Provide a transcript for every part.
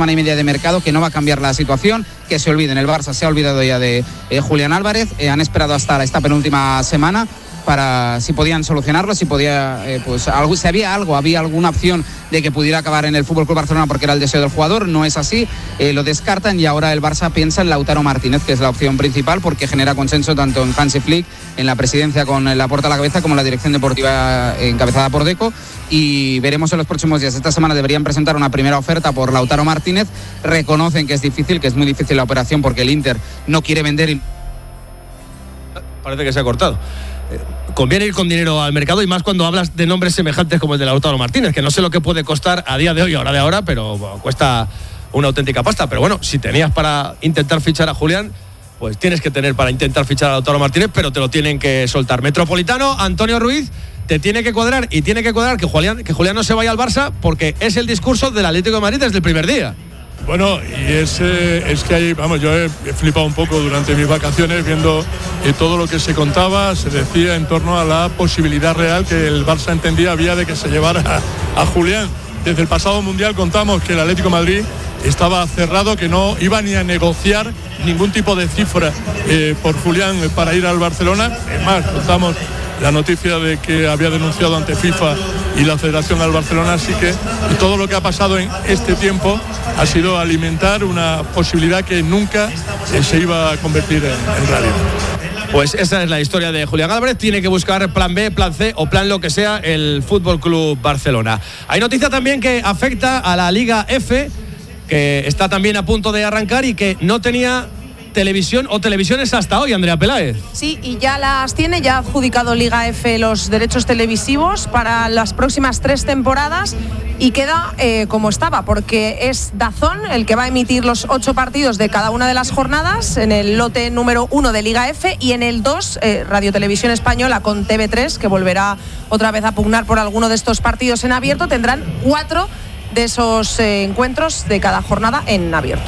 semana y media de mercado, que no va a cambiar la situación, que se olviden. El Barça se ha olvidado ya de Julián Álvarez, han esperado hasta esta penúltima semana para si podían solucionarlo, si podía, si había alguna opción de que pudiera acabar en el FC Barcelona porque era el deseo del jugador. No es así, lo descartan y ahora el Barça piensa en Lautaro Martínez, que es la opción principal porque genera consenso tanto en Hansi Flick, en la presidencia con Laporta a la cabeza, como en la dirección deportiva encabezada por Deco, y veremos en los próximos días. Esta semana deberían presentar una primera oferta por Lautaro Martínez. Reconocen que es difícil, que es muy difícil la operación porque el Inter no quiere vender. Parece que se ha cortado. Conviene ir con dinero al mercado y más cuando hablas de nombres semejantes como el de Lautaro Martínez, que no sé lo que puede costar a día de hoy, hora de ahora, pero bueno, cuesta una auténtica pasta. Pero bueno, si tenías para intentar fichar a Julián, pues tienes que tener para intentar fichar a Lautaro Martínez, pero te lo tienen que soltar. Metropolitano, Antonio Ruiz, te tiene que cuadrar y tiene que cuadrar que Julián no se vaya al Barça, porque es el discurso del Atlético de Madrid desde el primer día. Bueno, y es que ahí, vamos, yo he flipado un poco durante mis vacaciones viendo todo lo que se contaba, se decía en torno a la posibilidad real que el Barça entendía había de que se llevara a Julián. Desde el pasado Mundial contamos que el Atlético de Madrid estaba cerrado, que no iba ni a negociar ningún tipo de cifra por Julián para ir al Barcelona. Es más, contamos la noticia de que había denunciado ante FIFA y la Federación al Barcelona, así que todo lo que ha pasado en este tiempo ha sido alimentar una posibilidad que nunca se iba a convertir en realidad. Pues esa es la historia de Julián Álvarez. Tiene que buscar plan B, plan C o plan lo que sea el FC Barcelona. Hay noticia también que afecta a la Liga F, que está también a punto de arrancar y que no tenía televisión o televisiones hasta hoy, Andrea Peláez. Sí, y ya las tiene, ya ha adjudicado Liga F los derechos televisivos para las próximas 3 temporadas y queda como estaba, porque es DAZN el que va a emitir los 8 partidos de cada una de las jornadas en el lote número 1 de Liga F, y en el 2 Radio Televisión Española con TV3, que volverá otra vez a pugnar por alguno de estos partidos en abierto. Tendrán 4 de esos encuentros de cada jornada en abierto.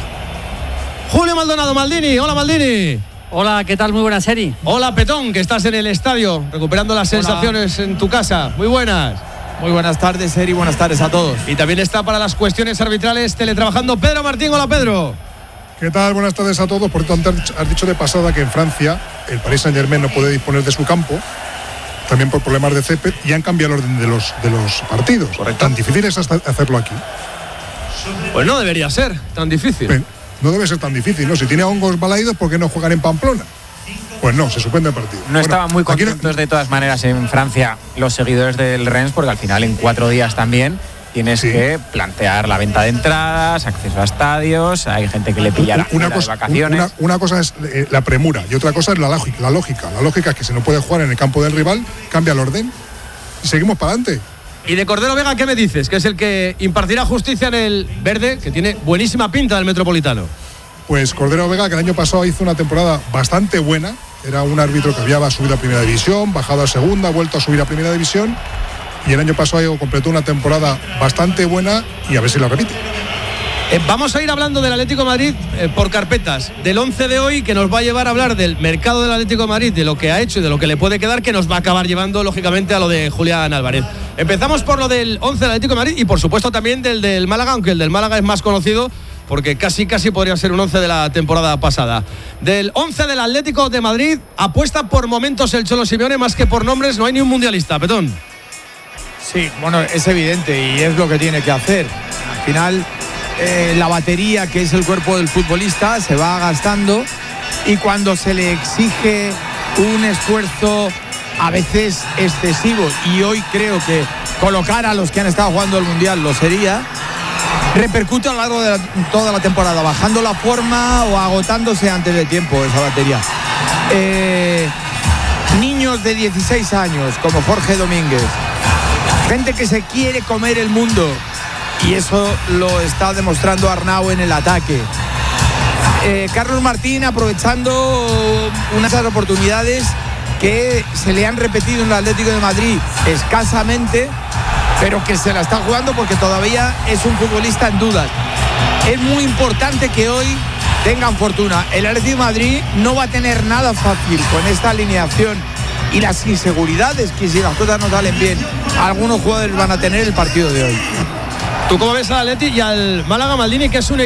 Julio Maldonado, Maldini. Hola, Maldini. Hola, ¿qué tal? Muy buena serie. Hola, Petón, que estás en el estadio recuperando las sensaciones en tu casa. Muy buenas. Muy buenas tardes, Seri, buenas tardes a todos. Y también está para las cuestiones arbitrales teletrabajando Pedro Martín. Hola, Pedro. ¿Qué tal? Buenas tardes a todos. Por tanto, has dicho de pasada que en Francia el Paris Saint-Germain no puede disponer de su campo, también por problemas de césped, y han cambiado el orden de los partidos. Correcto. ¿Tan difícil es hacerlo aquí? Pues no debería ser tan difícil. Bien, no debe ser tan difícil, ¿no? Si tiene hongos balaídos, ¿por qué no juegan en Pamplona? Pues no, se suspende el partido. No estaban muy contentos de todas maneras en Francia los seguidores del Rennes, porque al final en 4 días también tienes que plantear la venta de entradas, acceso a estadios, hay gente que le pillará las vacaciones. Una cosa es la premura y otra cosa es la lógica. La lógica es que si no puede jugar en el campo del rival, cambia el orden y seguimos para adelante. Y de Cordero Vega, ¿qué me dices? Que es el que impartirá justicia en el verde, que tiene buenísima pinta del Metropolitano. Pues Cordero Vega, que el año pasado hizo una temporada bastante buena, era un árbitro que había subido a primera división, bajado a segunda, vuelto a subir a primera división, y el año pasado completó una temporada bastante buena y a ver si la repite. Vamos a ir hablando del Atlético de Madrid por carpetas, del 11 de hoy, que nos va a llevar a hablar del mercado del Atlético de Madrid, de lo que ha hecho y de lo que le puede quedar, que nos va a acabar llevando lógicamente a lo de Julián Álvarez. Empezamos por lo del 11 del Atlético de Madrid y por supuesto también del Málaga, aunque el del Málaga es más conocido porque casi podría ser un 11 de la temporada pasada. Del 11 del Atlético de Madrid, apuesta por momentos el Cholo Simeone más que por nombres. No hay ni un mundialista, Petón. Sí, bueno, es evidente y es lo que tiene que hacer. Al final, la batería, que es el cuerpo del futbolista, se va gastando, y cuando se le exige un esfuerzo a veces excesivo, y hoy creo que colocar a los que han estado jugando el Mundial lo sería, repercute a lo largo de toda la temporada, bajando la forma o agotándose antes de tiempo esa batería. Niños de 16 años como Jorge Domínguez, gente que se quiere comer el mundo, y eso lo está demostrando Arnau en el ataque. Carlos Martín aprovechando unas oportunidades que se le han repetido en el Atlético de Madrid escasamente, pero que se la está jugando porque todavía es un futbolista en dudas. Es muy importante que hoy tengan fortuna. El Atlético de Madrid no va a tener nada fácil con esta alineación y las inseguridades que, si las cosas no salen bien, algunos jugadores van a tener el partido de hoy. ¿Tú cómo ves al Atleti y al Málaga, Maldini, que es un